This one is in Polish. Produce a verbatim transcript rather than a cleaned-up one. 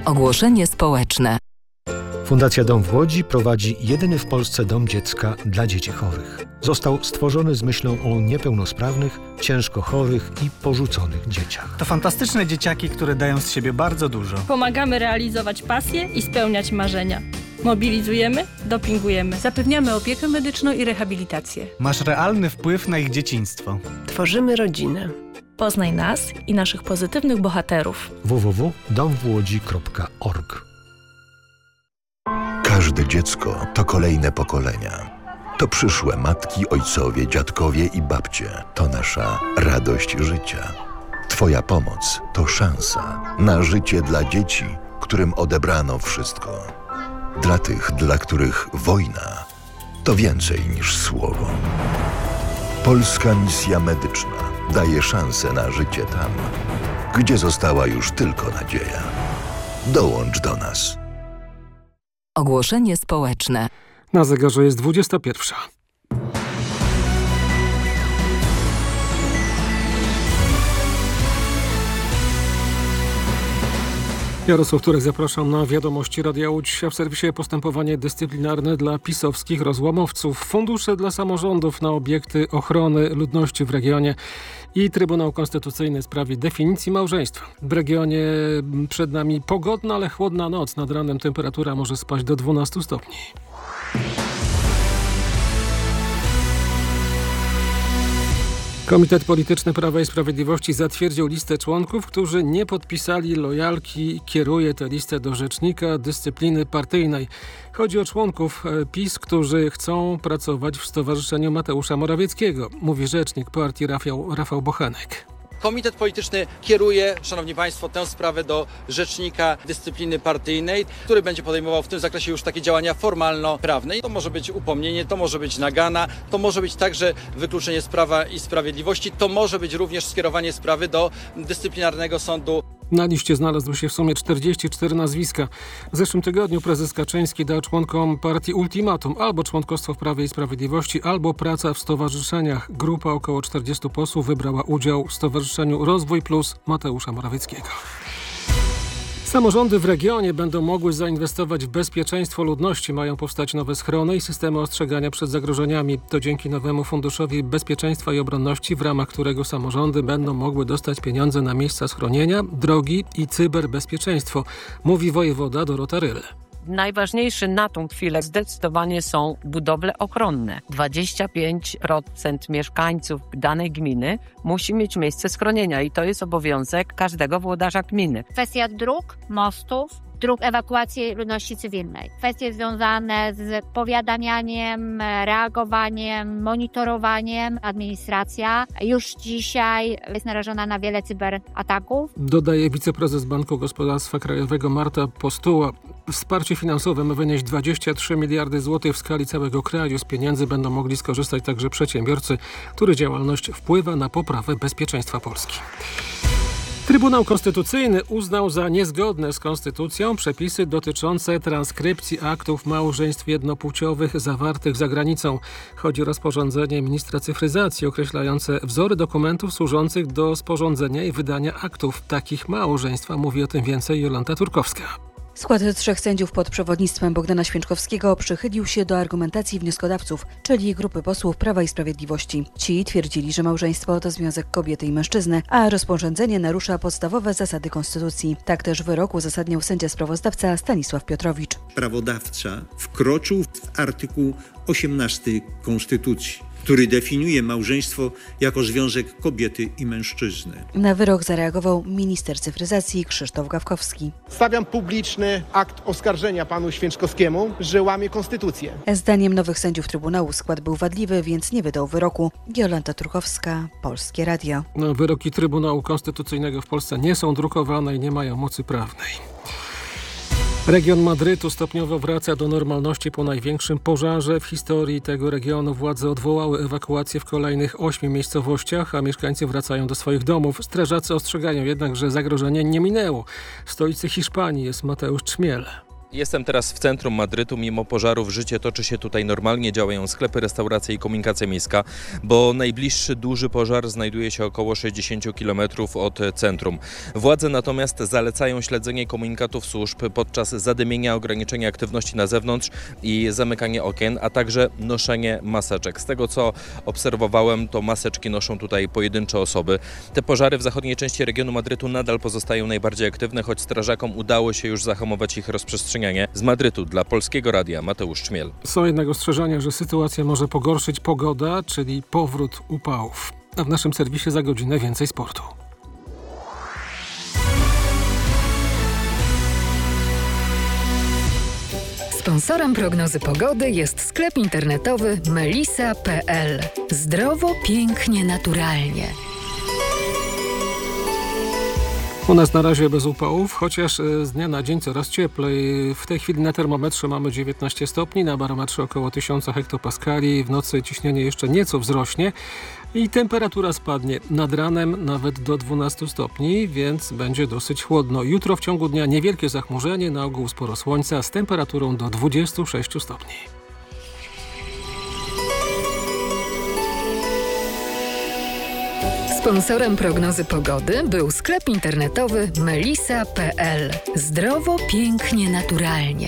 Ogłoszenie społeczne. Fundacja Dom w Łodzi prowadzi jedyny w Polsce dom dziecka dla dzieci chorych. Został stworzony z myślą o niepełnosprawnych, ciężko chorych i porzuconych dzieciach. To fantastyczne dzieciaki, które dają z siebie bardzo dużo. Pomagamy realizować pasje i spełniać marzenia. Mobilizujemy, dopingujemy. Zapewniamy opiekę medyczną i rehabilitację. Masz realny wpływ na ich dzieciństwo. Tworzymy rodzinę. Poznaj nas i naszych pozytywnych bohaterów. w w w kropka dom w łodzi kropka org. Każde dziecko to kolejne pokolenia. To przyszłe matki, ojcowie, dziadkowie i babcie. To nasza radość życia. Twoja pomoc to szansa na życie dla dzieci, którym odebrano wszystko. Dla tych, dla których wojna to więcej niż słowo. Polska Misja Medyczna daje szansę na życie tam, gdzie została już tylko nadzieja. Dołącz do nas. Ogłoszenie społeczne. Na zegarze jest dwudziesta pierwsza. Jarosław Turek, zapraszam na wiadomości Radia Łódź. W serwisie postępowanie dyscyplinarne dla pisowskich rozłamowców, fundusze dla samorządów na obiekty ochrony ludności w regionie i Trybunał Konstytucyjny w sprawie definicji małżeństwa. W regionie przed nami pogodna, ale chłodna noc. Nad ranem temperatura może spaść do dwunastu stopni. Komitet Polityczny Prawa i Sprawiedliwości zatwierdził listę członków, którzy nie podpisali lojalki. Kieruje tę listę do Rzecznika Dyscypliny Partyjnej. Chodzi o członków PiS, którzy chcą pracować w Stowarzyszeniu Mateusza Morawieckiego, mówi rzecznik partii Rafał, Rafał Bochenek. Komitet Polityczny kieruje, szanowni państwo, tę sprawę do Rzecznika Dyscypliny Partyjnej, który będzie podejmował w tym zakresie już takie działania formalno-prawne. To może być upomnienie, to może być nagana, to może być także wykluczenie z Prawa i Sprawiedliwości, to może być również skierowanie sprawy do Dyscyplinarnego Sądu. Na liście znalazły się w sumie czterdzieści cztery nazwiska. W zeszłym tygodniu prezes Kaczyński dał członkom partii ultimatum: albo członkostwo w Prawie i Sprawiedliwości, albo praca w stowarzyszeniach. Grupa około czterdziestu posłów wybrała udział w Stowarzyszeniu Rozwój Plus Mateusza Morawieckiego. Samorządy w regionie będą mogły zainwestować w bezpieczeństwo ludności. Mają powstać nowe schrony i systemy ostrzegania przed zagrożeniami. To dzięki nowemu Funduszowi Bezpieczeństwa i Obronności, w ramach którego samorządy będą mogły dostać pieniądze na miejsca schronienia, drogi i cyberbezpieczeństwo, mówi wojewoda Dorota Ryl. Najważniejsze na tą chwilę zdecydowanie są budowle ochronne. dwadzieścia pięć procent mieszkańców danej gminy musi mieć miejsce schronienia i to jest obowiązek każdego włodarza gminy. Kwestia dróg, mostów, dróg ewakuacji ludności cywilnej. Kwestie związane z powiadamianiem, reagowaniem, monitorowaniem. Administracja już dzisiaj jest narażona na wiele cyberataków. Dodaje wiceprezes Banku Gospodarstwa Krajowego Marta Postuła. Wsparcie finansowe ma wynieść dwadzieścia trzy miliardy złotych w skali całego kraju. Z pieniędzy będą mogli skorzystać także przedsiębiorcy, których działalność wpływa na poprawę bezpieczeństwa Polski. Trybunał Konstytucyjny uznał za niezgodne z konstytucją przepisy dotyczące transkrypcji aktów małżeństw jednopłciowych zawartych za granicą. Chodzi o rozporządzenie ministra cyfryzacji określające wzory dokumentów służących do sporządzenia i wydania aktów takich małżeństw. Mówi o tym więcej Jolanta Turkowska. Skład trzech sędziów pod przewodnictwem Bogdana Święczkowskiego przychylił się do argumentacji wnioskodawców, czyli grupy posłów Prawa i Sprawiedliwości. Ci twierdzili, że małżeństwo to związek kobiety i mężczyzny, a rozporządzenie narusza podstawowe zasady konstytucji. Tak też w wyroku uzasadniał sędzia sprawozdawca Stanisław Piotrowicz. Prawodawca wkroczył w artykuł osiemnasty Konstytucji, który definiuje małżeństwo jako związek kobiety i mężczyzny. Na wyrok zareagował minister cyfryzacji Krzysztof Gawkowski. Stawiam publiczny akt oskarżenia panu Święczkowskiemu, że łamie konstytucję. Zdaniem nowych sędziów Trybunału skład był wadliwy, więc nie wydał wyroku. Jolanta Turkowska, Polskie Radio. No, wyroki Trybunału Konstytucyjnego w Polsce nie są drukowane i nie mają mocy prawnej. Region Madrytu stopniowo wraca do normalności po największym pożarze w historii tego regionu. Władze odwołały ewakuację w kolejnych ośmiu miejscowościach, a mieszkańcy wracają do swoich domów. Strażacy ostrzegają jednak, że zagrożenie nie minęło. W stolicy Hiszpanii jest Mateusz Trzmiel. Jestem teraz w centrum Madrytu. Mimo pożarów życie toczy się tutaj normalnie. Działają sklepy, restauracje i komunikacja miejska, bo najbliższy duży pożar znajduje się około sześćdziesiąt kilometrów od centrum. Władze natomiast zalecają śledzenie komunikatów służb podczas zadymienia, ograniczenia aktywności na zewnątrz i zamykanie okien, a także noszenie maseczek. Z tego co obserwowałem, to maseczki noszą tutaj pojedyncze osoby. Te pożary w zachodniej części regionu Madrytu nadal pozostają najbardziej aktywne, choć strażakom udało się już zahamować ich rozprzestrzenianie. Z Madrytu dla Polskiego Radia Mateusz Czmiel. Są jednak ostrzeżenia, że sytuację może pogorszyć pogoda, czyli powrót upałów. A w naszym serwisie za godzinę więcej sportu. Sponsorem prognozy pogody jest sklep internetowy melisa kropka pe el. Zdrowo, pięknie, naturalnie. U nas na razie bez upałów, chociaż z dnia na dzień coraz cieplej. W tej chwili na termometrze mamy dziewiętnaście stopni, na barometrze około tysiąc hektopaskali. W nocy ciśnienie jeszcze nieco wzrośnie i temperatura spadnie nad ranem nawet do dwunastu stopni, więc będzie dosyć chłodno. Jutro w ciągu dnia niewielkie zachmurzenie, na ogół sporo słońca z temperaturą do dwudziestu sześciu stopni. Sponsorem prognozy pogody był sklep internetowy melisa kropka pe el. Zdrowo, pięknie, naturalnie.